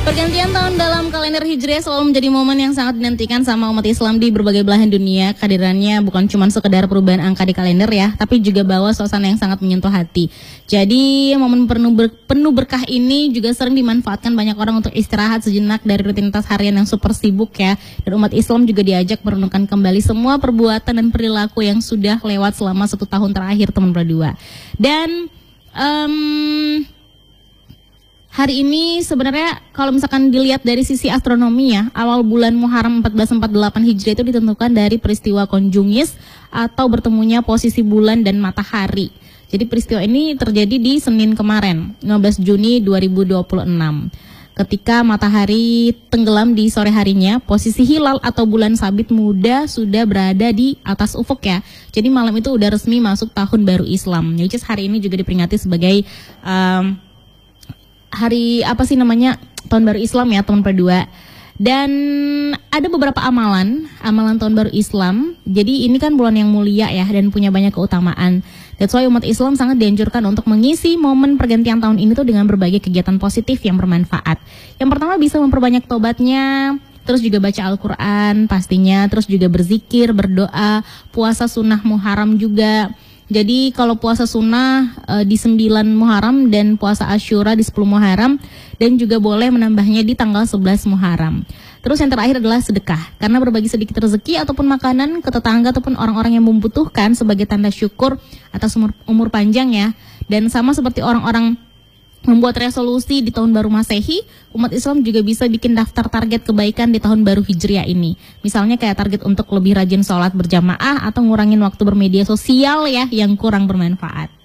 Pergantian tahun dalam kalender Hijriah selalu menjadi momen yang sangat dinantikan sama umat Islam di berbagai belahan dunia. Kehadirannya bukan cuma sekedar perubahan angka di kalender ya, tapi juga bawa suasana yang sangat menyentuh hati. Jadi momen penuh berkah ini juga sering dimanfaatkan banyak orang untuk istirahat sejenak dari rutinitas harian yang super sibuk ya. Dan umat Islam juga diajak merenungkan kembali semua perbuatan dan perilaku yang sudah lewat selama 1 tahun terakhir, teman berdua. Dan hari ini sebenarnya kalau misalkan dilihat dari sisi astronomi ya, awal bulan Muharram 1448 Hijriah itu ditentukan dari peristiwa konjungis atau bertemunya posisi bulan dan matahari. Jadi peristiwa ini terjadi di Senin kemarin, 15 Juni 2026. Ketika matahari tenggelam di sore harinya, posisi hilal atau bulan sabit muda sudah berada di atas ufuk ya. Jadi malam itu udah resmi masuk tahun baru Islam. Which is hari ini juga diperingati sebagai hari tahun baru Islam ya, teman berdua. Dan ada beberapa amalan tahun baru Islam. Jadi ini kan bulan yang mulia ya dan punya banyak keutamaan. That's why umat Islam sangat dianjurkan untuk mengisi momen pergantian tahun ini tuh dengan berbagai kegiatan positif yang bermanfaat. Yang pertama bisa memperbanyak tobatnya, terus juga baca Al-Quran pastinya, terus juga berzikir, berdoa, puasa sunnah Muharram juga. Jadi kalau puasa sunnah di 9 Muharram dan puasa Asyura di 10 Muharram, dan juga boleh menambahnya di tanggal 11 Muharram. Terus yang terakhir adalah sedekah, karena berbagi sedikit rezeki ataupun makanan ke tetangga ataupun orang-orang yang membutuhkan sebagai tanda syukur atas umur panjang ya. Dan sama seperti orang-orang membuat resolusi di tahun baru Masehi, umat Islam juga bisa bikin daftar target kebaikan di tahun baru Hijriah ini. Misalnya kayak target untuk lebih rajin sholat berjamaah atau ngurangin waktu bermedia sosial ya yang kurang bermanfaat.